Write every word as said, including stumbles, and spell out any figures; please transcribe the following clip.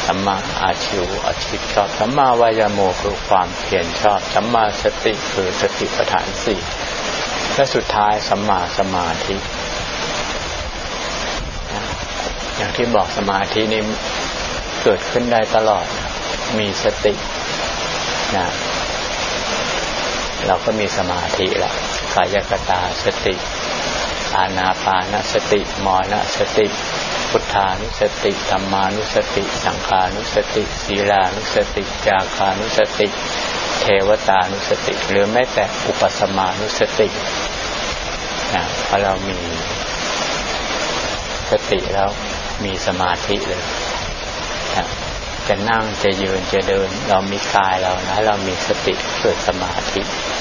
สัมมาอาชีวอาชีพชอบสัมมาวายโมคือความเพียรชอบสัมมาสติคือสติปัฏฐานสี่และสุดท้ายสัมมาสมาธิอย่างที่บอกสมาธินี่เกิดขึ้นได้ตลอดมีสตินะเราก็มีสมาธิละกายคตาสติอานาปานสติมรณสติพุทธานุสติธัมมานุสติสังฆานุสติศีลานุสติจาคานุสติเทวตานุสติหรือแม้แต่อุปสมานุสตินะพอเรามีสติแล้วมีสมาธิเลยนะจะนั่งจะยืนจะเดินเรามีกายเรานะเรามีสติเกิดสมาธิ